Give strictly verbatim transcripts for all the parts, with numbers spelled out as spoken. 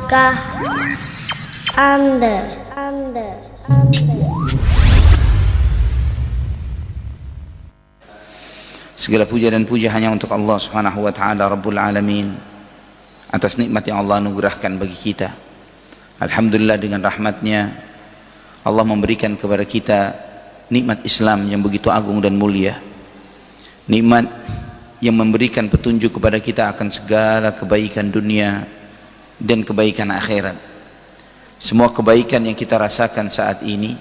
Tahukah Anda, Anda, Anda segala puja dan puja hanya untuk Allah Subhanahu wa taala Rabbul Alamin atas nikmat yang Allah anugerahkan bagi kita. Alhamdulillah, dengan rahmatnya Allah memberikan kepada kita nikmat Islam yang begitu agung dan mulia, nikmat yang memberikan petunjuk kepada kita akan segala kebaikan dunia dan kebaikan akhirat. Semua kebaikan yang kita rasakan saat ini,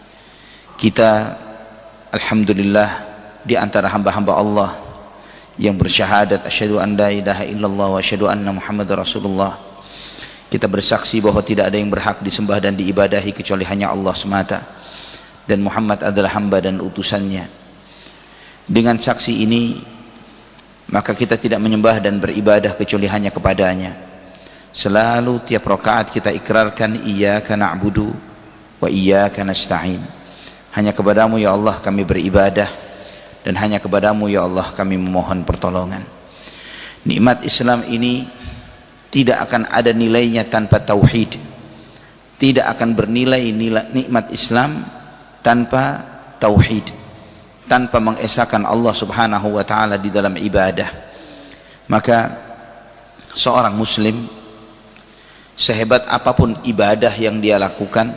kita alhamdulillah di antara hamba-hamba Allah yang bersyahadat asyhadu an la ilaha illallah wa asyhadu anna Muhammadar Rasulullah. Kita bersaksi bahwa tidak ada yang berhak disembah dan diibadahi kecuali hanya Allah semata, dan Muhammad adalah hamba dan utusannya. Dengan saksi ini maka kita tidak menyembah dan beribadah kecuali hanya kepadanya. Selalu tiap rakaat kita ikrarkan iyyaka na'budu wa iyyaka nasta'in. Hanya kepadamu ya Allah kami beribadah, dan hanya kepadamu ya Allah kami memohon pertolongan. Nikmat Islam ini tidak akan ada nilainya tanpa tauhid. Tidak akan bernilai nilai nikmat Islam tanpa tauhid, tanpa mengesahkan Allah Subhanahu wa taala di dalam ibadah. Maka seorang muslim, sehebat apapun ibadah yang dia lakukan,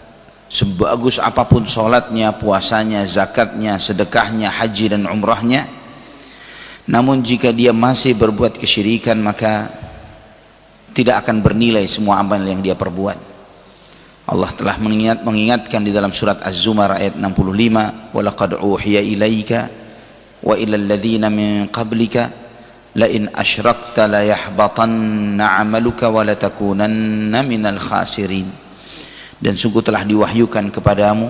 sebagus apapun sholatnya, puasanya, zakatnya, sedekahnya, haji dan umrahnya, namun jika dia masih berbuat kesyirikan, maka tidak akan bernilai semua amal yang dia perbuat. Allah telah mengingat, mengingatkan di dalam surat Az-Zumar ayat enam puluh lima, wa laqad uhiya ilaika wa ilal ladzina min qablika la in asyrakta la yahbatanna 'amaluka wa la takunanna minal khasirin. Dan sungguh telah diwahyukan kepadamu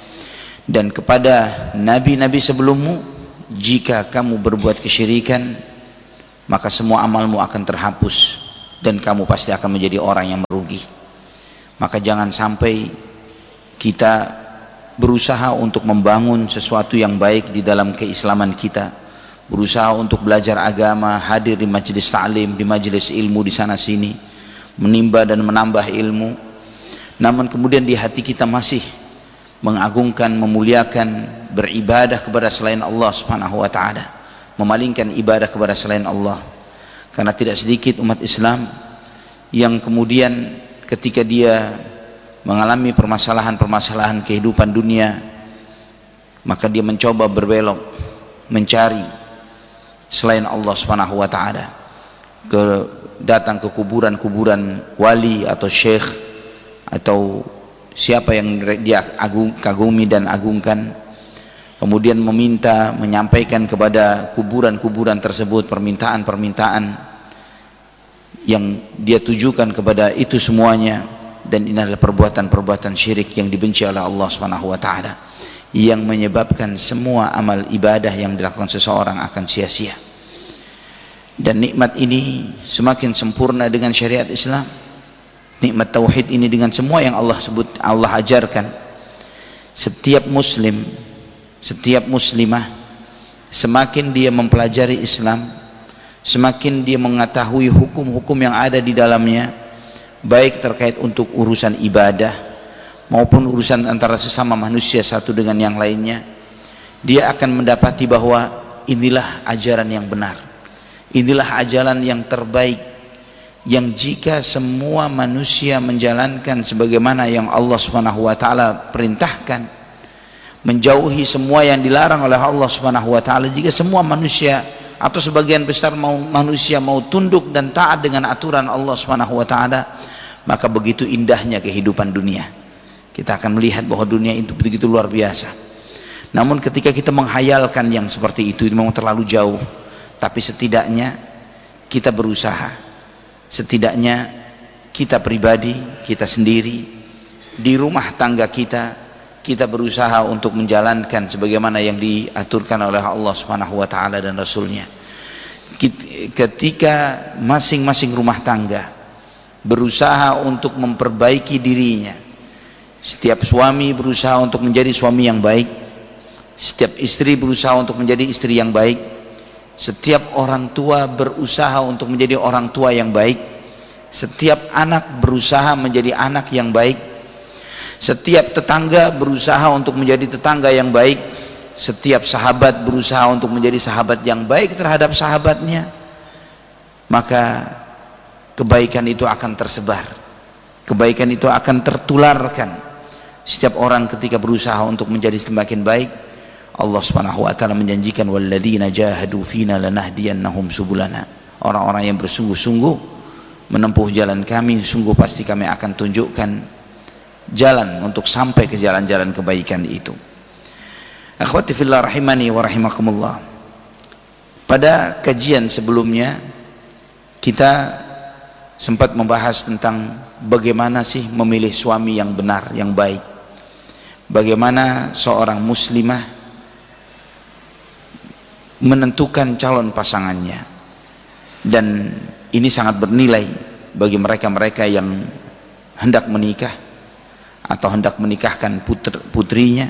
dan kepada nabi-nabi sebelummu, jika kamu berbuat kesyirikan maka semua amalmu akan terhapus dan kamu pasti akan menjadi orang yang merugi. Maka jangan sampai kita berusaha untuk membangun sesuatu yang baik di dalam keislaman kita, berusaha untuk belajar agama, hadir di majelis ta'lim, di majelis ilmu di sana sini, menimba dan menambah ilmu, namun kemudian di hati kita masih mengagungkan, memuliakan, beribadah kepada selain Allah Subhanahu wa taala, memalingkan ibadah kepada selain Allah. Karena tidak sedikit umat Islam yang kemudian ketika dia mengalami permasalahan-permasalahan kehidupan dunia, maka dia mencoba berbelok, mencari selain Allah Subhanahu wa taala, ke datang ke kuburan-kuburan wali atau syekh atau siapa yang dia agung, kagumi dan agungkan, kemudian meminta, menyampaikan kepada kuburan-kuburan tersebut permintaan-permintaan yang dia tujukan kepada itu semuanya. Dan ini adalah perbuatan-perbuatan syirik yang dibenci oleh Allah Subhanahu wa taala, yang menyebabkan semua amal ibadah yang dilakukan seseorang akan sia-sia. Dan nikmat ini semakin sempurna dengan syariat Islam. Nikmat tauhid ini dengan semua yang Allah sebut, Allah ajarkan. Setiap muslim, setiap muslimah, semakin dia mempelajari Islam, semakin dia mengetahui hukum-hukum yang ada di dalamnya, baik terkait untuk urusan ibadah maupun urusan antara sesama manusia satu dengan yang lainnya, dia akan mendapati bahwa inilah ajaran yang benar, inilah ajaran yang terbaik, yang jika semua manusia menjalankan sebagaimana yang Allah Subhanahu wa taala perintahkan, menjauhi semua yang dilarang oleh Allah Subhanahu wa taala, jika semua manusia atau sebagian besar mau manusia mau tunduk dan taat dengan aturan Allah Subhanahu wa taala, maka begitu indahnya kehidupan dunia. Kita akan melihat bahwa dunia itu begitu luar biasa. Namun ketika kita menghayalkan yang seperti itu, memang terlalu jauh. Tapi setidaknya kita berusaha, setidaknya kita pribadi, kita sendiri, di rumah tangga kita, kita berusaha untuk menjalankan sebagaimana yang diaturkan oleh Allah Subhanahu wa taala dan Rasulnya. Ketika masing-masing rumah tangga berusaha untuk memperbaiki dirinya, setiap suami berusaha untuk menjadi suami yang baik, setiap istri berusaha untuk menjadi istri yang baik, setiap orang tua berusaha untuk menjadi orang tua yang baik, Setiap anak berusaha menjadi anak yang baik. Setiap tetangga berusaha untuk menjadi tetangga yang baik. Setiap sahabat berusaha untuk menjadi sahabat yang baik terhadap sahabatnya. Maka kebaikan itu akan tersebar. Kebaikan itu akan tertularkan. Setiap orang ketika berusaha untuk menjadi semakin baik, Allah Subhanahu wa taala menjanjikan walladzina jahadu fina lanahdiyannahum subulana. Orang-orang yang bersungguh-sungguh menempuh jalan kami, sungguh pasti kami akan tunjukkan jalan untuk sampai ke jalan-jalan kebaikan itu. Akhwati fillah rahimani wa rahimakumullah. Pada kajian sebelumnya kita sempat membahas tentang bagaimana sih memilih suami yang benar, yang baik. Bagaimana seorang muslimah menentukan calon pasangannya. Dan ini sangat bernilai bagi mereka-mereka yang hendak menikah atau hendak menikahkan putri, putrinya,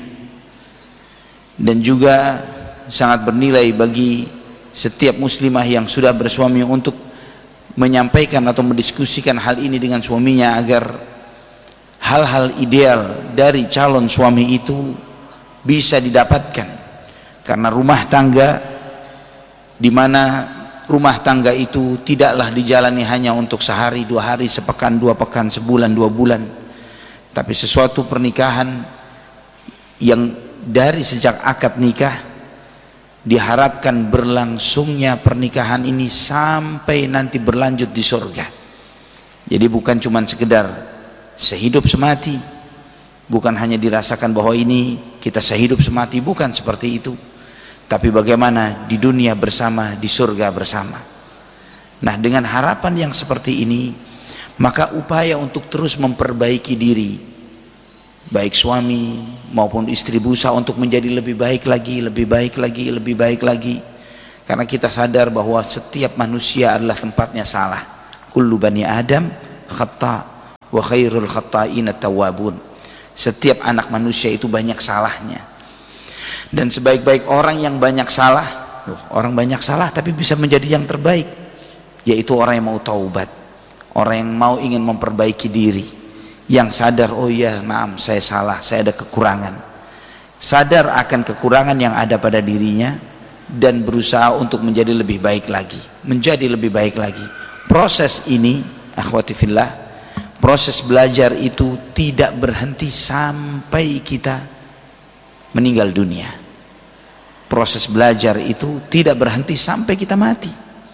dan juga sangat bernilai bagi setiap muslimah yang sudah bersuami untuk menyampaikan atau mendiskusikan hal ini dengan suaminya agar hal-hal ideal dari calon suami itu bisa didapatkan. Karena rumah tangga, di mana rumah tangga itu tidaklah dijalani hanya untuk sehari, dua hari, sepekan, dua pekan, sebulan, dua bulan, tapi sesuatu pernikahan yang dari sejak akad nikah diharapkan berlangsungnya pernikahan ini sampai nanti berlanjut di surga. Jadi bukan cuma sekedar sehidup semati, bukan hanya dirasakan bahwa ini kita sehidup semati, bukan seperti itu, tapi bagaimana di dunia bersama, di surga bersama. Nah, dengan harapan yang seperti ini, maka upaya untuk terus memperbaiki diri, baik suami maupun istri, berusaha untuk menjadi lebih baik lagi, lebih baik lagi, lebih baik lagi. Karena kita sadar bahwa setiap manusia adalah tempatnya salah. Kullu bani Adam khata' wa khairul khata'ina tawwabun. Setiap anak manusia itu banyak salahnya. Dan sebaik-baik orang yang banyak salah, orang banyak salah tapi bisa menjadi yang terbaik, yaitu orang yang mau taubat, orang yang mau ingin memperbaiki diri, yang sadar, oh iya, naam, saya salah, saya ada kekurangan, sadar akan kekurangan yang ada pada dirinya dan berusaha untuk menjadi lebih baik lagi, menjadi lebih baik lagi. Proses ini, akhwati fillah, proses belajar itu tidak berhenti sampai kita meninggal dunia. Proses belajar itu tidak berhenti sampai kita mati.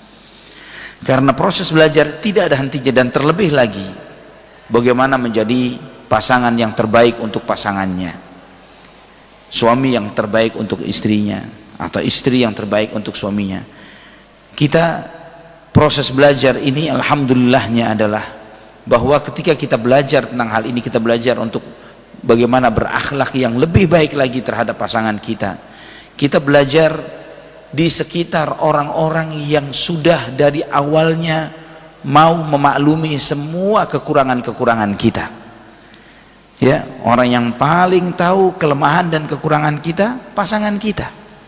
Karena proses belajar tidak ada hentinya, dan terlebih lagi bagaimana menjadi pasangan yang terbaik untuk pasangannya, suami yang terbaik untuk istrinya, atau istri yang terbaik untuk suaminya. Kita proses belajar ini alhamdulillahnya adalah bahwa ketika kita belajar tentang hal ini, kita belajar untuk bagaimana berakhlak yang lebih baik lagi terhadap pasangan kita. Kita belajar di sekitar orang-orang yang sudah dari awalnya mau memaklumi semua kekurangan-kekurangan kita. Ya, orang yang paling tahu kelemahan dan kekurangan kita, pasangan kita.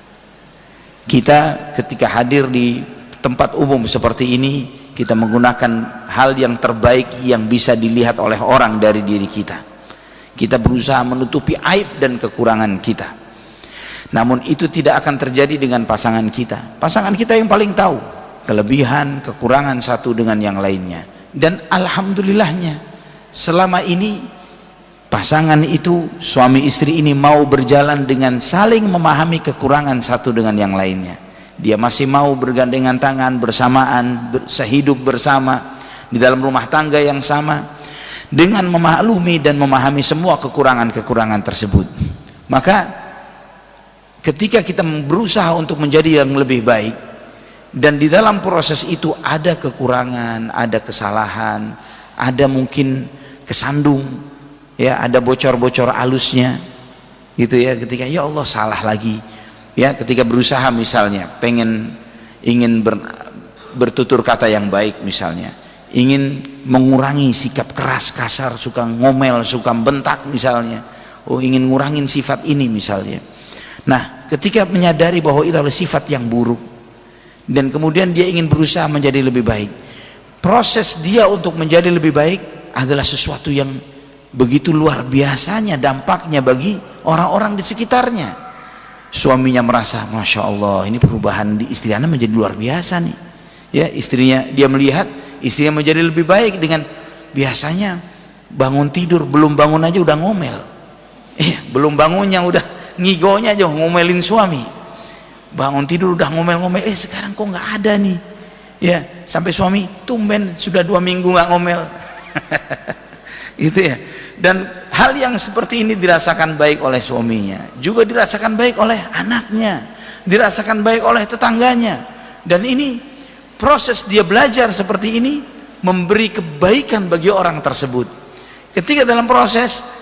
Kita ketika hadir di tempat umum seperti ini, kita menggunakan hal yang terbaik yang bisa dilihat oleh orang dari diri kita. Kita berusaha menutupi aib dan kekurangan kita. Namun itu tidak akan terjadi dengan pasangan kita. Pasangan kita yang paling tahu kelebihan, kekurangan satu dengan yang lainnya. Dan alhamdulillahnya selama ini pasangan itu, suami istri ini mau berjalan dengan saling memahami kekurangan satu dengan yang lainnya. Dia masih mau bergandengan tangan bersamaan, sehidup bersama di dalam rumah tangga yang sama, dengan memaklumi dan memahami semua kekurangan-kekurangan tersebut. Maka ketika kita berusaha untuk menjadi yang lebih baik, dan di dalam proses itu ada kekurangan, ada kesalahan, ada mungkin kesandung, ya, ada bocor-bocor halusnya, gitu ya. Ketika ya Allah salah lagi, ya, ketika berusaha misalnya pengen ingin ber, bertutur kata yang baik misalnya, ingin mengurangi sikap keras, kasar, suka ngomel, suka bentak misalnya, oh ingin ngurangin sifat ini misalnya. Nah, ketika menyadari bahwa itu adalah sifat yang buruk dan kemudian dia ingin berusaha menjadi lebih baik, proses dia untuk menjadi lebih baik adalah sesuatu yang begitu luar biasanya dampaknya bagi orang-orang di sekitarnya. Suaminya merasa, Masya Allah, ini perubahan di istri Anda menjadi luar biasa nih. Ya, istrinya, dia melihat istrinya menjadi lebih baik dengan biasanya bangun tidur, belum bangun aja udah ngomel. Eh, belum bangunnya udah ngigonya aja ngomelin suami. Bangun tidur udah ngomel-ngomel, eh sekarang kok nggak ada nih. Ya, sampai suami tumben sudah dua minggu nggak ngomel. Itu ya. Dan hal yang seperti ini dirasakan baik oleh suaminya, juga dirasakan baik oleh anaknya, dirasakan baik oleh tetangganya. Dan ini proses dia belajar seperti ini memberi kebaikan bagi orang tersebut. Ketika dalam proses